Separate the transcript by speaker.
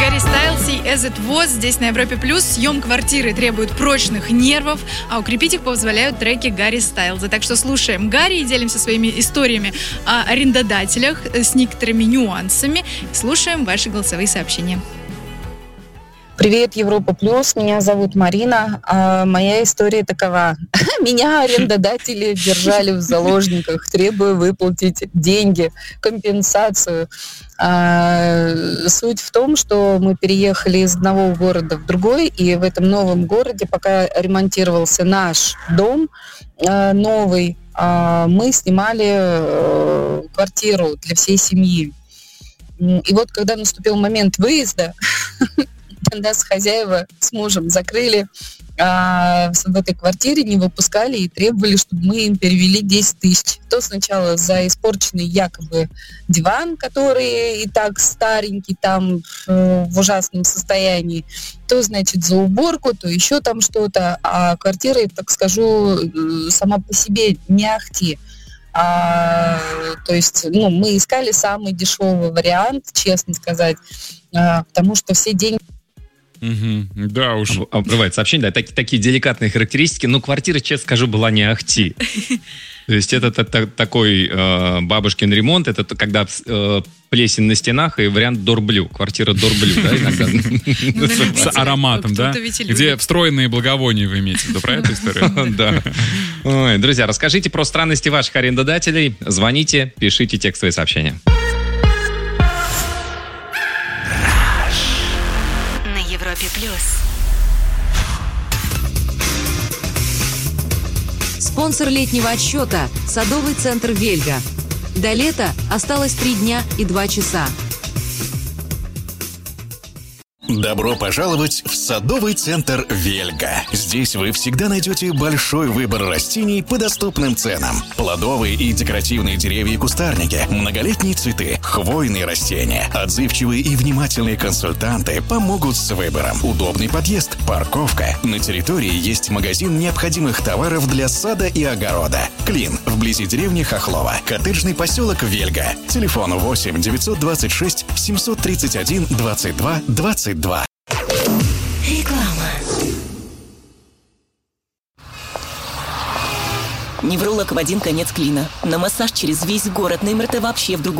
Speaker 1: Гарри Стайлз и As It Was здесь на Европе+. Съем квартиры требует прочных нервов, а укрепить их позволяют треки Гарри Стайлза. Так что слушаем Гарри и делимся своими историями о арендодателях с некоторыми нюансами. Слушаем ваши голосовые сообщения.
Speaker 2: Привет, Европа Плюс. Меня зовут Марина. Моя история такова. Меня арендодатели держали в заложниках, требуя выплатить деньги, компенсацию. Суть в том, что мы переехали из одного города в другой, и в этом новом городе, пока ремонтировался наш дом новый, мы снимали квартиру для всей семьи. И вот когда наступил момент выезда, нас хозяева с мужем закрыли в этой квартире, не выпускали и требовали, чтобы мы им перевели 10 тысяч. То сначала за испорченный якобы диван, который и так старенький, там в ужасном состоянии, то, значит, за уборку, то еще там что-то. А квартира, так скажу, сама по себе не ахти. То есть, мы искали самый дешевый вариант, честно сказать, потому что все деньги...
Speaker 3: Да уж.
Speaker 4: Бывает сообщение, да, такие деликатные характеристики, но квартира, честно скажу, была не ахти. То есть это такой бабушкин ремонт, это когда плесень на стенах и вариант дорблю. Квартира дорблю, да, иногда.
Speaker 3: С ароматом, да? Где встроенные благовония вы имеете в виду, про эту историю?
Speaker 4: Да. Друзья, расскажите про странности ваших арендодателей. Звоните, пишите текстовые сообщения.
Speaker 5: Европе Плюс.
Speaker 6: Спонсор летнего отсчета – садовый центр «Вельга». До лета осталось 3 дня и 2 часа.
Speaker 7: Добро пожаловать в садовый центр «Вельга». Здесь вы всегда найдете большой выбор растений по доступным ценам. Плодовые и декоративные деревья и кустарники, многолетние цветы, хвойные растения. Отзывчивые и внимательные консультанты помогут с выбором. Удобный подъезд, парковка. На территории есть магазин необходимых товаров для сада и огорода. Клин, вблизи деревни Хохлова. Коттеджный поселок «Вельга». Телефон 8 926 731 22 22.
Speaker 5: Реклама. Невролог в один конец клина. На массаж через весь город, на МРТ вообще в другой.